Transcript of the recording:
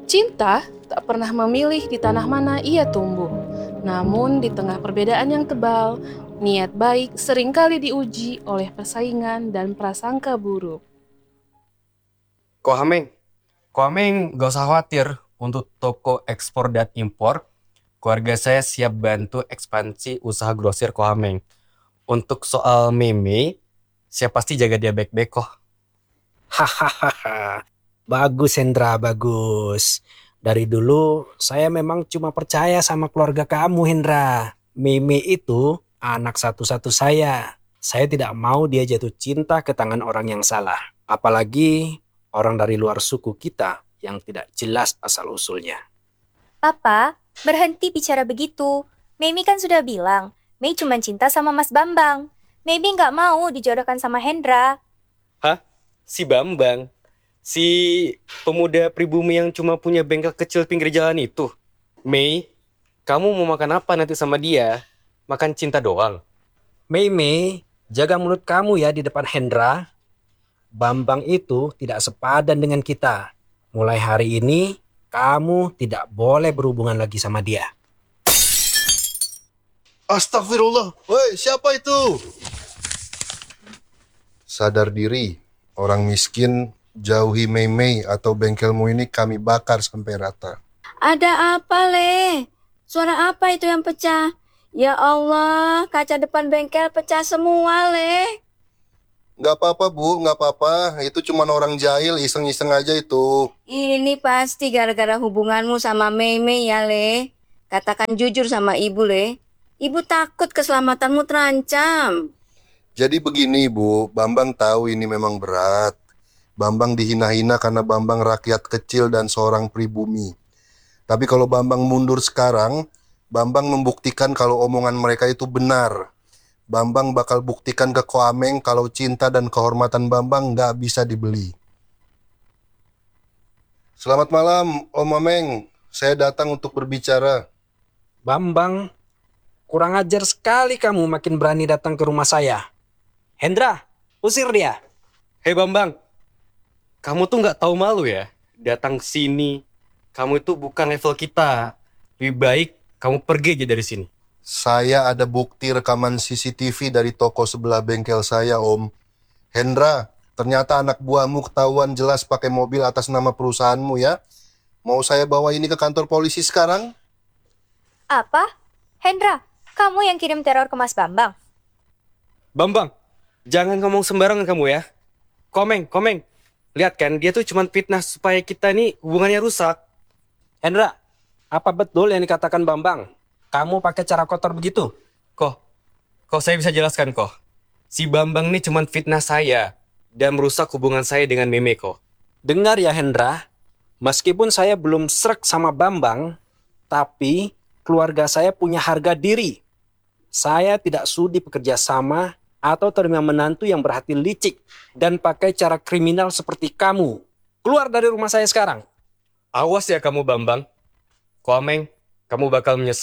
Cinta tak pernah memilih di tanah mana ia tumbuh. Namun di tengah perbedaan yang tebal, niat baik seringkali diuji oleh persaingan dan prasangka buruk. Kohameng gak usah khawatir untuk toko ekspor dan impor. Keluarga saya siap bantu ekspansi usaha grosir Kohameng. Untuk soal Meme, saya pasti jaga dia baik-baik kok. Hahaha, bagus Hendra, bagus. Dari dulu saya memang cuma percaya sama keluarga kamu Hendra. Meme itu anak satu-satu saya. Saya tidak mau dia jatuh cinta ke tangan orang yang salah. Apalagi orang dari luar suku kita yang tidak jelas asal-usulnya. Papa, berhenti bicara begitu. Mimi kan sudah bilang, Mei cuma cinta sama Mas Bambang. Mimi nggak mau dijodohkan sama Hendra. Hah? Si Bambang? Si pemuda pribumi yang cuma punya bengkel kecil pinggir jalan itu? Mei, kamu mau makan apa nanti sama dia? Makan cinta doang? Mei, jaga mulut kamu ya di depan Hendra. Bambang itu tidak sepadan dengan kita. Mulai hari ini, kamu tidak boleh berhubungan lagi sama dia. Astagfirullah, woi siapa itu? Sadar diri, orang miskin, jauhi Mei atau bengkelmu ini kami bakar sampai rata. Ada apa, Le? Suara apa itu yang pecah? Ya Allah, kaca depan bengkel pecah semua, Le. Nggak apa-apa Bu, nggak apa-apa, itu cuma orang jahil, iseng-iseng aja itu. Ini pasti gara-gara hubunganmu sama Mei ya, Le. Katakan jujur sama ibu, Le. Ibu takut keselamatanmu terancam. Jadi begini Bu, Bambang tahu ini memang berat. Bambang dihina-hina karena Bambang rakyat kecil dan seorang pribumi. Tapi kalau Bambang mundur sekarang, Bambang membuktikan kalau omongan mereka itu benar. Bambang bakal buktikan ke Kohameng kalau cinta dan kehormatan Bambang nggak bisa dibeli. Selamat malam, Om Ameng. Saya datang untuk berbicara. Bambang, kurang ajar sekali kamu makin berani datang ke rumah saya. Hendra, usir dia. Hei Bambang, kamu tuh nggak tahu malu ya? Datang sini, kamu itu bukan level kita. Lebih baik kamu pergi aja dari sini. Saya ada bukti rekaman CCTV dari toko sebelah bengkel saya, Om. Hendra, ternyata anak buahmu ketahuan jelas pakai mobil atas nama perusahaanmu ya. Mau saya bawa ini ke kantor polisi sekarang? Apa? Hendra, kamu yang kirim teror ke Mas Bambang? Bambang, jangan ngomong sembarangan kamu ya. Komeng. Lihat kan, dia tuh cuma fitnah supaya kita nih hubungannya rusak. Hendra, apa betul yang dikatakan Bambang? Kamu pakai cara kotor begitu? Kok saya bisa jelaskan kok. Si Bambang nih cuma fitnah saya dan merusak hubungan saya dengan Meme kok. Dengar ya Hendra, meskipun saya belum srek sama Bambang, tapi keluarga saya punya harga diri. Saya tidak sudi bekerja sama atau terima menantu yang berhati licik dan pakai cara kriminal seperti kamu. Keluar dari rumah saya sekarang. Awas ya kamu Bambang. Komeng, kamu bakal menyesal.